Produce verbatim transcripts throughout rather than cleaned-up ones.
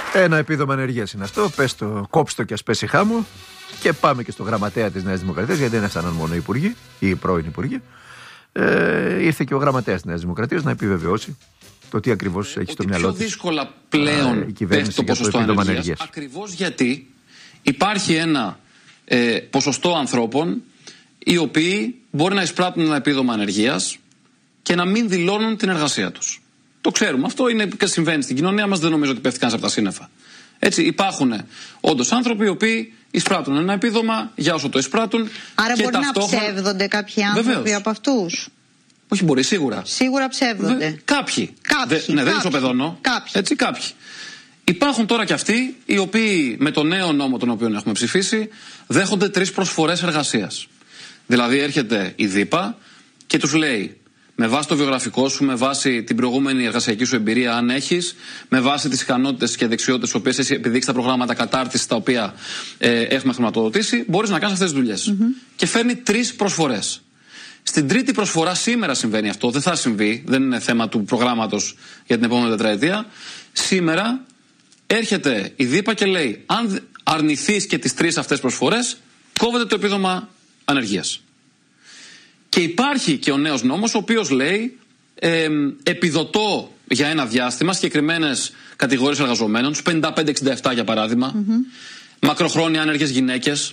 Ένα επίδομα ανεργίας είναι αυτό. Πες το, κόψ' το και ας πέσει χάμω. Και πάμε και στο γραμματέα της Νέας Δημοκρατίας, γιατί δεν έφταναν μόνο οι υπουργοί ή οι πρώην υπουργοί. Ε, ήρθε και ο γραμματέας της Νέας Δημοκρατίας να επιβεβαιώσει το τι ακριβώς έχει στο μυαλό της. Πιο δύσκολα πλέον ε, πέφτει το ποσοστό ανεργίας, ανεργίας. Ακριβώς γιατί υπάρχει ένα ε, ποσοστό ανθρώπων οι οποίοι μπορεί να εισπράττουν ένα επίδομα ανεργίας και να μην δηλώνουν την εργασία τους. Το ξέρουμε. Αυτό είναι και συμβαίνει στην κοινωνία μας, δεν νομίζω ότι πέφτει κανείς από τα σύννεφα. Έτσι, υπάρχουν όντως άνθρωποι οι οποίοι εισπράττουν ένα επίδομα για όσο το εισπράττουν. Άρα και μπορεί ταυτόχρονα... να ψεύδονται κάποιοι άνθρωποι. Βεβαίως. Από αυτούς. Όχι, μπορεί, σίγουρα. Σίγουρα ψεύδονται. Βε... Κάποιοι. Κάποιοι. Δε... Ναι, δεν ισοπεδώνω. Κάποιοι. Έτσι, κάποιοι. Υπάρχουν τώρα και αυτοί οι οποίοι με το νέο νόμο τον οποίο έχουμε ψηφίσει δέχονται τρεις προσφορές εργασίας. Δηλαδή έρχεται η ΔΥΠΑ και τους λέει, με βάση το βιογραφικό σου, με βάση την προηγούμενη εργασιακή σου εμπειρία, αν έχεις, με βάση τις ικανότητες και δεξιότητες τις οποίες έχει επιδείξει τα προγράμματα κατάρτισης τα οποία ε, έχουμε χρηματοδοτήσει, μπορείς να κάνεις αυτές τις δουλειές. Mm-hmm. Και φέρνει τρεις προσφορές. Στην τρίτη προσφορά, σήμερα συμβαίνει αυτό, δεν θα συμβεί, δεν είναι θέμα του προγράμματος για την επόμενη τετραετία. Σήμερα έρχεται η ΔΥΠΑ και λέει, αν αρνηθείς και τις τρεις αυτές προσφορές, κόβεται το επίδομα ανεργίας. Και υπάρχει και ο νέος νόμος ο οποίος λέει ε, επιδοτώ για ένα διάστημα συγκεκριμένες κατηγορίες εργαζομένων, τους πενήντα πέντε εξήντα επτά για παράδειγμα, mm-hmm. μακροχρόνια άνεργες γυναίκες,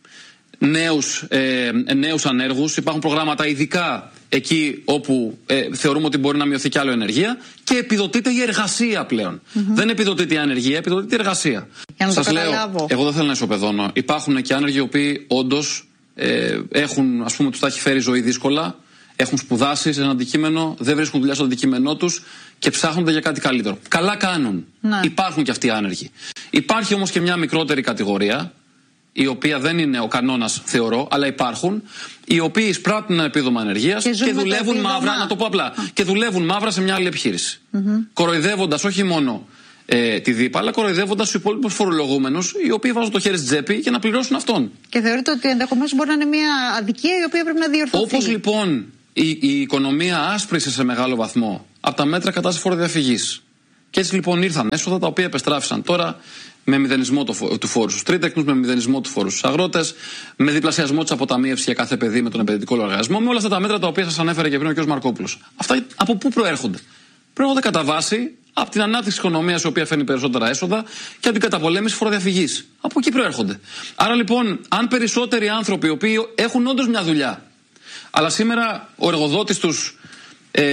νέους, ε, νέους ανέργους. Υπάρχουν προγράμματα ειδικά εκεί όπου ε, θεωρούμε ότι μπορεί να μειωθεί κι άλλο η ενεργεία και επιδοτείται η εργασία πλέον. Mm-hmm. Δεν επιδοτείται η ανεργία, επιδοτείται η εργασία. Σας λέω, εγώ δεν θέλω να ισοπεδώνω. Υπάρχουν και άνεργοι οι οποίοι όντως Ε, έχουν, ας πούμε, τους τα έχει φέρει η ζωή δύσκολα, έχουν σπουδάσει σε ένα αντικείμενο, δεν βρίσκουν δουλειά στο αντικείμενό τους και ψάχνονται για κάτι καλύτερο. Καλά κάνουν. Ναι. Υπάρχουν και αυτοί οι άνεργοι. Υπάρχει όμως και μια μικρότερη κατηγορία, η οποία δεν είναι ο κανόνας, θεωρώ, αλλά υπάρχουν, οι οποίοι εισπράττουν ένα επίδομα ανεργίας και, και δουλεύουν μαύρα, να το πω απλά, και δουλεύουν μαύρα σε μια άλλη επιχείρηση. Mm-hmm. Κοροϊδεύοντας όχι μόνο Ε, τη ΔΥΠΑ, αλλά κοροϊδεύοντας τους υπόλοιπους φορολογούμενους, οι οποίοι βάζουν το χέρι στην τσέπη για να πληρώσουν αυτόν. Και θεωρείτε ότι ενδεχομένως μπορεί να είναι μια αδικία η οποία πρέπει να διορθωθεί. Όπως λοιπόν η, η οικονομία άσπρισε σε μεγάλο βαθμό από τα μέτρα κατά της φοροδιαφυγής. Και έτσι λοιπόν ήρθαν έσοδα τα οποία επεστράφησαν τώρα με μηδενισμό το, του φόρου στους τρίτεκνους, με μηδενισμό του φόρου στους αγρότες, με διπλασιασμό της αποταμίευσης για κάθε παιδί με τον επενδυτικό λογαριασμό, με όλα αυτά τα μέτρα τα οποία σας ανέφερε και πριν ο κ. Μαρκόπουλος. Αυτά από πού προέρχονται? Προέρχονται κατά βάση από την ανάπτυξη της οικονομίας, η οποία φέρνει περισσότερα έσοδα, και από την καταπολέμηση φοροδιαφυγής. Από εκεί προέρχονται. Άρα λοιπόν, αν περισσότεροι άνθρωποι οι οποίοι έχουν όντως μια δουλειά, αλλά σήμερα ο εργοδότης τους ε,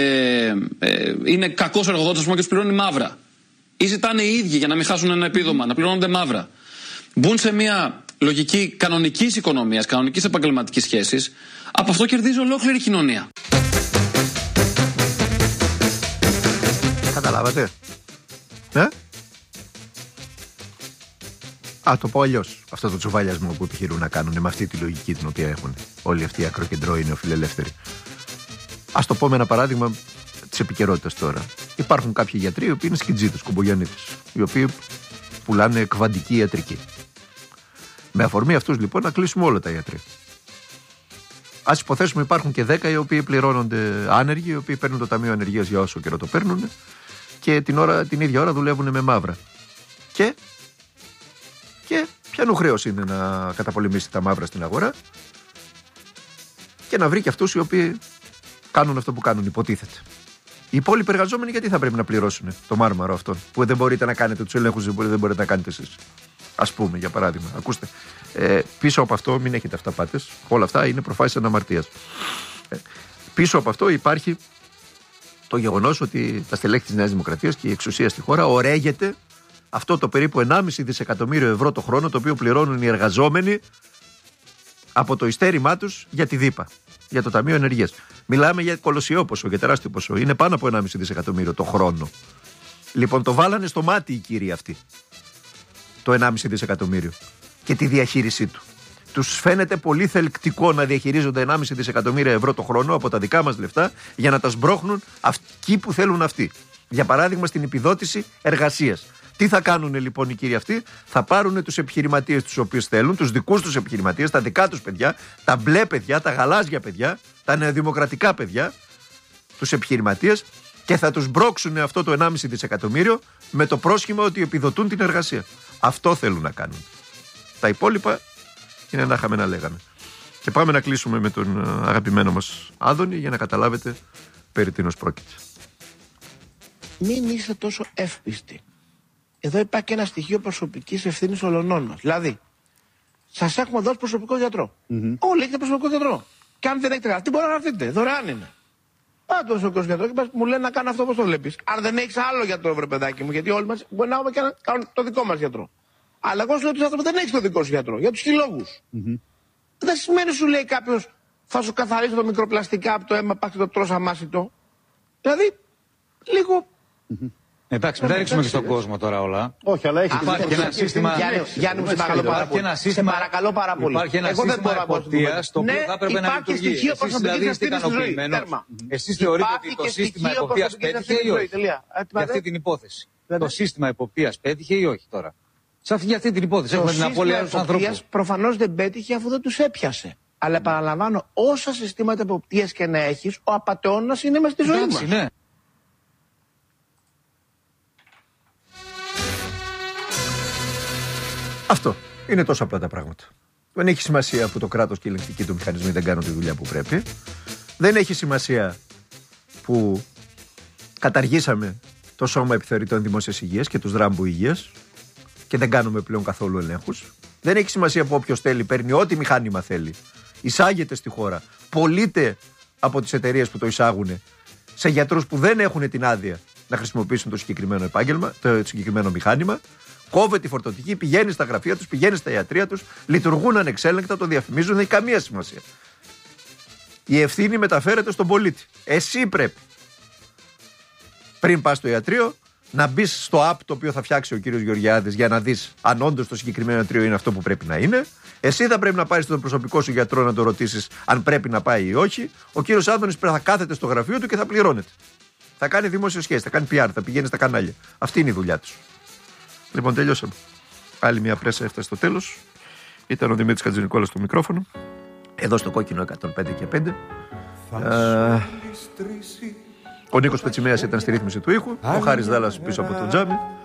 ε, είναι κακός εργοδότης και τους πληρώνει μαύρα, ή ζητάνε οι ίδιοι για να μην χάσουν ένα επίδομα, να πληρώνονται μαύρα, μπουν σε μια λογική κανονικής οικονομίας, κανονικής επαγγελματικής σχέσης, από αυτό κερδίζει ολόκληρη η κοινωνία. Καταλάβατε? Ε? Α, το πω αλλιώς. Αυτό το τσουβάλιασμό που επιχειρούν να κάνουν με αυτή τη λογική την οποία έχουν όλοι αυτοί οι ακροκεντρώοι νεοφιλελεύθεροι. Ας το πω με ένα παράδειγμα της επικαιρότητας τώρα. Υπάρχουν κάποιοι γιατροί οι οποίοι είναι σκιτζίδες, κουμπογιαννίτες, οι οποίοι πουλάνε κβαντική ιατρική. Με αφορμή αυτούς λοιπόν να κλείσουμε όλα τα ιατροί. Ας υποθέσουμε υπάρχουν και δέκα οι οποίοι πληρώνονται άνεργοι, οι οποίοι παίρνουν το ταμείο ανεργίας για όσο καιρό το παίρνουν και την, ώρα, την ίδια ώρα δουλεύουν με μαύρα. Και, και ποιανού χρέος είναι να καταπολεμήσει τα μαύρα στην αγορά και να βρει και αυτούς οι οποίοι κάνουν αυτό που κάνουν, υποτίθεται. Οι υπόλοιποι εργαζόμενοι γιατί θα πρέπει να πληρώσουν το μάρμαρο αυτό που δεν μπορείτε να κάνετε, τους ελέγχους δεν μπορείτε να κάνετε εσείς? Ας πούμε, για παράδειγμα, ακούστε, ε, πίσω από αυτό, μην έχετε αυταπάτες, όλα αυτά είναι προφάσεις αναμαρτίας. Ε, πίσω από αυτό υπάρχει το γεγονός ότι τα στελέχη της Νέας Δημοκρατίας και η εξουσία στη χώρα ορέγεται αυτό το περίπου ενάμιση δισεκατομμύριο ευρώ το χρόνο το οποίο πληρώνουν οι εργαζόμενοι από το ειστέρημά τους για τη ΔΥΠΑ, για το Ταμείο Ενεργείας. Μιλάμε για κολοσιαίο ποσό, για τεράστιο ποσό. Είναι πάνω από ενάμιση δισεκατομμύριο το χρόνο. Λοιπόν, το βάλανε στο μάτι οι κύριοι αυτοί. Το ενάμιση δισεκατομμύριο και τη διαχείρισή του. Τους φαίνεται πολύ θελκτικό να διαχειρίζονται ενάμιση δισεκατομμύρια ευρώ το χρόνο από τα δικά μας λεφτά για να τα σμπρώχνουν εκεί που θέλουν αυτοί. Για παράδειγμα, στην επιδότηση εργασίας. Τι θα κάνουν λοιπόν οι κύριοι αυτοί? Θα πάρουν τους επιχειρηματίες τους οποίους θέλουν, τους δικούς τους επιχειρηματίες, τα δικά τους παιδιά, τα μπλε παιδιά, τα γαλάζια παιδιά, τα νεοδημοκρατικά παιδιά, τους επιχειρηματίες, Και θα τους μπρώξουν αυτό το ενάμιση δισεκατομμύριο με το πρόσχημα ότι επιδοτούν την εργασία. Αυτό θέλουν να κάνουν. Τα υπόλοιπα είναι να είχαμε να λέγαμε. Και πάμε να κλείσουμε με τον αγαπημένο μας Άδωνη για να καταλάβετε περί τίνος πρόκειται. Μην είστε τόσο εύπιστοι. Εδώ υπάρχει και ένα στοιχείο προσωπικής ευθύνης ολονών μας. Δηλαδή, σας έχουμε δώσει προσωπικό γιατρό. Mm-hmm. Όλοι έχετε προσωπικό γιατρό. Και αν δεν έχετε γραφτεί, μπορεί να γραφτείτε. Δωρεάν είναι. Πάτε στο προσωπικό γιατρό και μου λένε να κάνω αυτό όπως το βλέπεις. Αν δεν έχεις άλλο γιατρό, βρε παιδάκι μου, γιατί όλοι μας μπορεί να έχουμε και να κάνουν το δικό μας γιατρό. Αλλά εγώ σου λέω ότι άνθρωπο δεν έχει το δικό σου γιατρό. Για τους χιλόγους. Mm-hmm. Δεν σημαίνει σου λέει κάποιος θα σου καθαρίσει το μικροπλαστικά από το αίμα, πας και το τρως αμάσιτο. Δηλαδή, λίγο. Mm-hmm. Εντάξει, μην τα ρίξουμε και στον κόσμο τώρα όλα. Όχι, αλλά έχει υπάρχει ένα σύστημα. Γιάννη, σε παρακαλώ πάρα πολύ. Σε παρακαλώ πάρα πολύ. Υπάρχει ένα σύστημα εποπτείας το οποίο θα έπρεπε να λειτουργεί. Εσείς δηλαδή είστε ικανοποιημένος. Εσείς θεωρείτε ότι το σύστημα εποπτείας πέτυχε ή όχι για αυτή την υπόθεση? Το σύστημα εποπτείας πέτυχε ή όχι τώρα? Σε αυτή, αυτή την υπόθεση έχουμε την απώλεια άλλους ανθρώπους. Προφανώς δεν πέτυχε αφού δεν τους έπιασε. Αλλά επαναλαμβάνω, όσα συστήματα εποπτείας και να έχεις, ο απατεώνας είναι μες στη ζωή μας. Ναι. Αυτό. Είναι τόσο απλά τα πράγματα. Δεν έχει σημασία που το κράτος και οι ελεγκτικοί του μηχανισμοί δεν κάνουν τη δουλειά που πρέπει. Δεν έχει σημασία που καταργήσαμε το Σώμα Επιθεωρητών Δημόσιας Υγείας και τους Ράμπου Υγείας και δεν κάνουμε πλέον καθόλου ελέγχους. Δεν έχει σημασία που όποιος θέλει παίρνει ό,τι μηχάνημα θέλει. Εισάγεται στη χώρα. Πωλείται από τις εταιρείες που το εισάγουν σε γιατρούς που δεν έχουν την άδεια να χρησιμοποιήσουν το συγκεκριμένο επάγγελμα, το συγκεκριμένο μηχάνημα. Κόβεται η φορτωτική, πηγαίνει στα γραφεία τους, πηγαίνει στα ιατρεία τους, λειτουργούν ανεξέλεγκτα, το διαφημίζουν, δεν έχει καμία σημασία. Η ευθύνη μεταφέρεται στον πολίτη. Εσύ πρέπει, πριν πας στο ιατρείο, να μπεις στο app το οποίο θα φτιάξει ο κύριος Γεωργιάδης για να δεις αν όντως το συγκεκριμένο ιατρείο είναι αυτό που πρέπει να είναι. Εσύ θα πρέπει να πάρεις στον προσωπικό σου γιατρό να το ρωτήσεις αν πρέπει να πάει ή όχι. Ο κύριος Άδωνης θα κάθεται στο γραφείο του και θα πληρώνεται. Θα κάνει δημόσιο σχέση, θα κάνει πι αρ, θα πηγαίνει στα κανάλια. Αυτή είναι η δουλειά του. Λοιπόν, τελειώσαμε. Άλλη μια πρέσα έφτασε στο τέλος. Ήταν ο Δημήτρης Χατζηνικόλας στο μικρόφωνο. Εδώ στο κόκκινο εκατόν πέντε και πέντε. Ε, ο Νίκος Πετσιμέας ήταν στη ρύθμιση του ήχου. Ο Χάρης Δάλλας πίσω από το τζάμι.